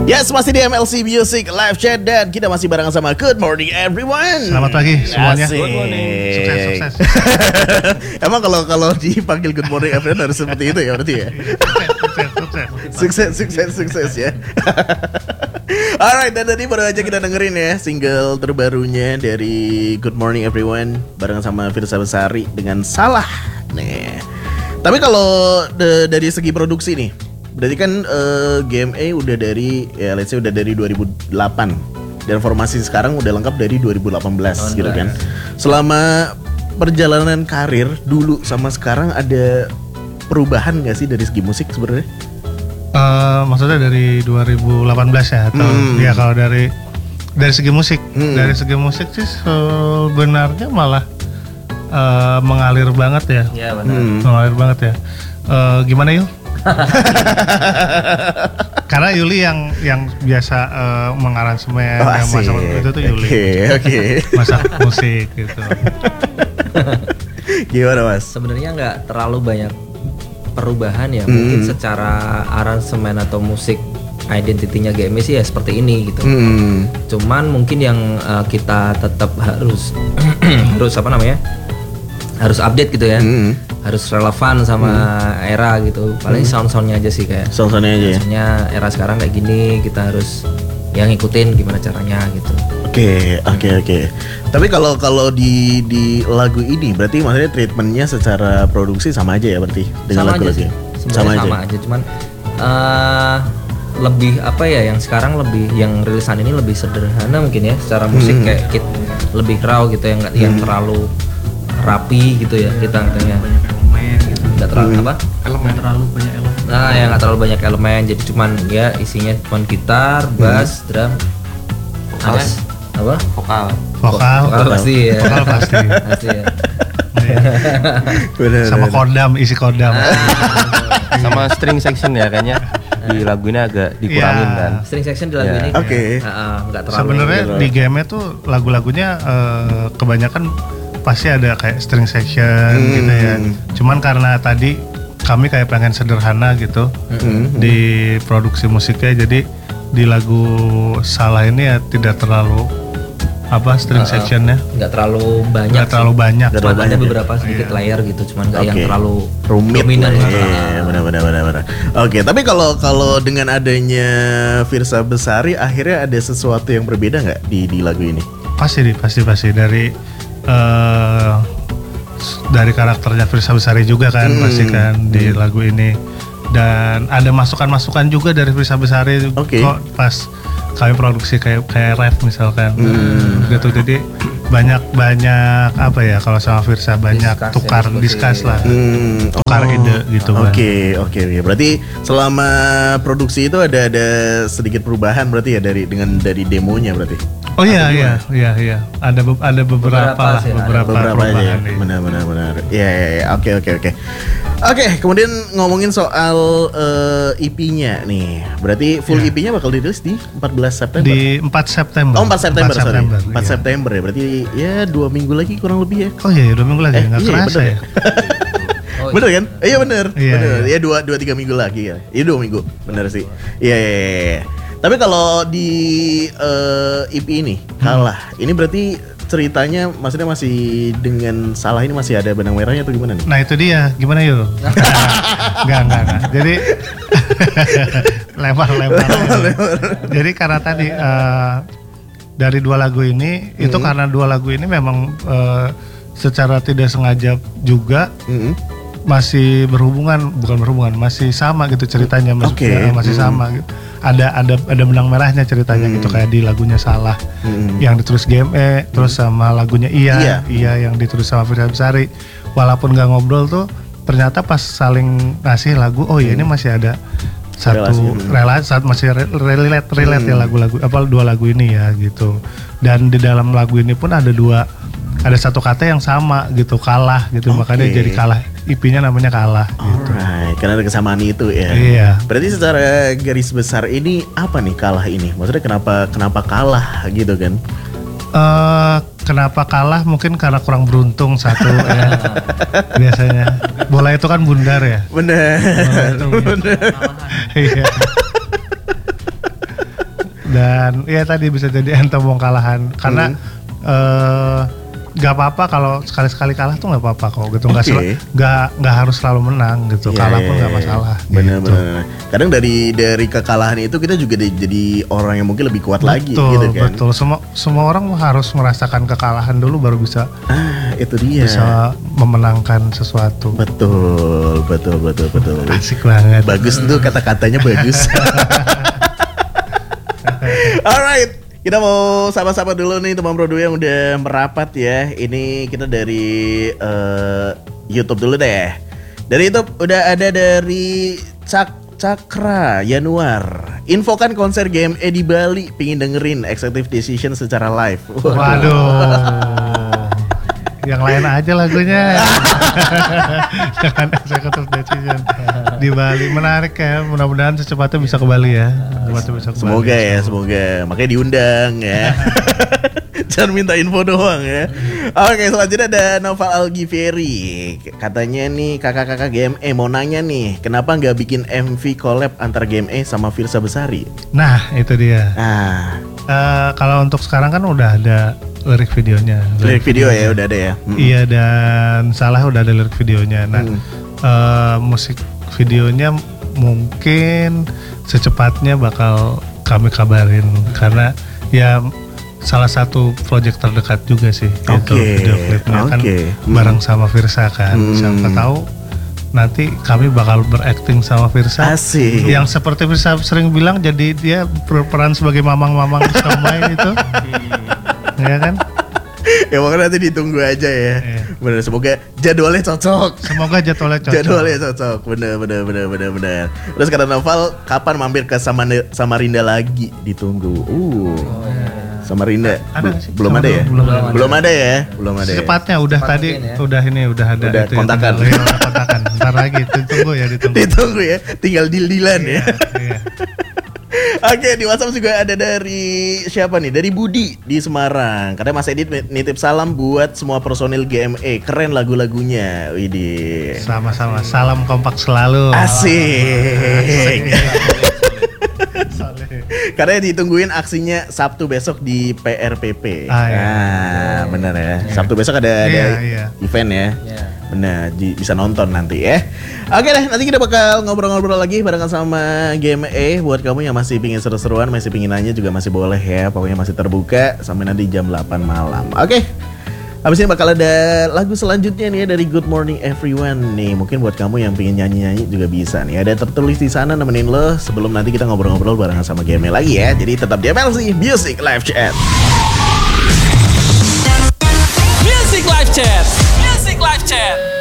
Yes, masih di MLC Music Live Chat dan kita masih barengan sama Good Morning Everyone. Selamat pagi semuanya. Asik. Good morning. Sukses. Emang kalau dipanggil Good Morning Everyone harus seperti itu ya berarti ya. Sukses ya. Alright, dan tadi baru aja kita dengerin ya single terbarunya dari Good Morning Everyone barengan sama Firsa Besari dengan Salah. Nih. Tapi kalau dari segi produksi nih, berarti kan GMA udah dari ya let's say udah dari 2008 dan formasi sekarang udah lengkap dari 2018 gitu kan. Selama perjalanan karir dulu sama sekarang ada perubahan nggak sih dari segi musik sebenarnya? Maksudnya dari 2018 ya atau ya kalau dari segi musik, dari segi musik sih sebenarnya malah mengalir banget ya. Iya benar. Mengalir banget ya. Gimana Yul? Karena Yuli yang biasa mengaransemen, yang masak itu tuh Yuli. Oke. Masak musik gitu. Gimana Mas? Sebenarnya nggak terlalu banyak perubahan ya. Mungkin secara aransemen atau musik identitinya GMA sih ya seperti ini gitu. Cuman mungkin yang kita tetap harus harus update gitu ya. Harus relevan sama era gitu. Paling sound-soundnya aja sih kayak. Soundnya aja ya. Soundnya era sekarang kayak gini, kita harus yang ngikutin gimana caranya gitu. Oke. Tapi kalau di lagu ini berarti maksudnya treatmentnya secara produksi sama aja ya berarti dengan lagu-lagu. Sama aja. Cuman lebih apa ya yang sekarang lebih yang rilisan ini lebih sederhana mungkin ya secara musik kayak lebih raw gitu ya nggak yang terlalu rapi gitu ya kita katanya. Nggak terlalu Terlalu banyak elemen. Nah ya nggak terlalu banyak elemen jadi cuman ya isinya cuman gitar, bass, drum, Vokal pasti ya. Vokal pasti. Pasti ya. Sama kodam, isi kodam. Sama string section ya kayaknya di lagu ini agak dikurangin kan. String section di lagu ini. Oke. Nggak terlalu. Sebenarnya di game-nya tuh lagu-lagunya kebanyakan pasti ada kayak string section gitu ya. Cuman karena tadi kami kayak pengen sederhana gitu di produksi musiknya, jadi di lagu Salah ini ya tidak terlalu string sectionnya nggak terlalu banyak. Nggak terlalu banyak. Cuman ada beberapa sedikit layer gitu, cuman nggak yang terlalu rumit dominan. Benar. Oke, tapi kalau dengan adanya Firsa Besari akhirnya ada sesuatu yang berbeda nggak di lagu ini? Pasti dari karakternya Firsa Besari juga kan pasti kan di lagu ini, dan ada masukan juga dari Firsa Besari kok pas kami produksi kayak rap misalkan gitu. Jadi banyak apa ya kalau sama Firsa banyak tukar discuss lah, tukar ide gitu kan. Oke. Berarti selama produksi itu ada sedikit perubahan berarti ya dari demonya berarti. Oh iya. Ada beberapa perubahan. Ya. Benar. Iya. Oke. Oke, kemudian ngomongin soal EP-nya nih. Berarti full EP-nya bakal dirilis di 14 September. Di 4 September. Oh, 4 September. 4 iya. September ya. Berarti ya 2 minggu lagi kurang lebih ya. Oh iya, 2 minggu lagi. Enggak kerasa bener ya. Bener kan? Iya bener. Iya. Ya 2-3 minggu lagi ya. Iya 2 minggu. Bener sih. Iya. Tapi kalau di EP ini Kalah, ini berarti ceritanya maksudnya masih dengan Salah ini masih ada benang merahnya atau gimana nih? Nah itu dia, gimana yuk? Enggak. Jadi lebar. Jadi karena tadi dari 2 lagu ini itu karena 2 lagu ini memang secara tidak sengaja juga masih masih sama gitu ceritanya, masih sama gitu. Ada benang merahnya ceritanya gitu, kayak di lagunya Salah yang ditulis GME, terus sama lagunya Iya yang ditulis sama Firsa Besari. Walaupun nggak ngobrol tuh ternyata pas saling ngasih lagu, ini masih ada satu relasi, masih relate ya lagu-lagu 2 lagu ini ya gitu. Dan di dalam lagu ini pun ada satu kata yang sama gitu, Kalah gitu, makanya jadi Kalah. IP-nya namanya Kalah gitu. Alright, karena ada kesamaan itu ya. Iya. Berarti secara garis besar ini apa nih Kalah ini? Maksudnya kenapa kalah gitu kan? Kenapa kalah? Mungkin karena kurang beruntung satu ya. Biasanya bola itu kan bundar ya. Bener. Iya. Dan ya tadi bisa jadi ente kalahan karena gak apa-apa kalau sekali-sekali kalah tuh gak apa-apa kok gitu. Gak harus selalu menang gitu. Kalah pun gak masalah. Bener-bener. Gitu. Kadang dari kekalahan itu kita juga jadi orang yang mungkin lebih kuat lagi gitu kan. Betul. Semua orang harus merasakan kekalahan dulu baru bisa. Itu dia. Bisa memenangkan sesuatu. Betul. Asik banget. Bagus tuh kata-katanya bagus. Alright. Kita mau sapa-sapa dulu nih teman Bro yang udah merapat ya. Ini kita dari YouTube dulu deh. Dari YouTube udah ada dari Cakra Januar. Infokan konser GME di Bali, pingin dengerin Executive Decision secara live. Waduh. Yang lain aja lagunya. Jangan Executive Decision di Bali. Menarik ya. Mudah-mudahan secepatnya bisa ke Bali ya. Semoga ya, semoga. Makanya diundang ya. Jangan minta info doang ya. Oke, selanjutnya ada Noval Algivieri. Katanya nih kakak-kakak GME mau nanya nih, kenapa nggak bikin MV collab antara GME sama Firsa Besari? Nah, itu dia. Kalau untuk sekarang kan udah ada lirik videonya. Lirik video ya udah ada ya. Iya, dan Salah udah ada lirik videonya. Nah, musik videonya mungkin secepatnya bakal kami kabarin karena ya salah satu project terdekat juga sih itu video klipnya kan bareng sama Firsa kan. Siapa tahu nanti kami bakal berakting sama Firsa. Asik. Yang seperti Firsa sering bilang jadi dia berperan sebagai mamang-mamang Somai itu. Ya kan? Ya makanya nanti ditunggu aja ya. Bener, semoga jadwalnya cocok. Semoga jadwalnya cocok. Jadwalnya cocok. Bener. Terus kata Noval, kapan mampir ke Samarinda lagi? Ditunggu. Samarinda. Belum ada ya? Belum ada ya? Secepatnya udah tadi ya? udah ada. Udah itu kontakan. Ya, udah kontakan. Bentar lagi ditunggu ya. Ditunggu ya. Tinggal deal-dealan ya. Iya. Oke, di WhatsApp juga ada dari siapa nih? Dari Budi di Semarang. Katanya Mas Edit nitip salam buat semua personil GME. Keren lagu-lagunya. Widih. Sama-sama. Salam kompak selalu. Asik. Karena ditungguin aksinya Sabtu besok di PRPP. Bener ya. Sabtu besok ada event ya. Bener, bisa nonton nanti ya. Oke deh, nanti kita bakal ngobrol-ngobrol lagi barengan sama GME. Buat kamu yang masih pingin seru-seruan, masih pingin nanya juga masih boleh ya. Pokoknya masih terbuka sampai nanti jam 8 malam. Oke. Habis ini bakal ada lagu selanjutnya nih ya dari Good Morning Everyone nih. Mungkin buat kamu yang pengen nyanyi-nyanyi juga bisa nih. Ada tertulis di sana nemenin lo sebelum nanti kita ngobrol-ngobrol barengan sama GME lagi ya. Jadi tetap di MLC Music Live Chat. Music Live Chat. Music Live Chat.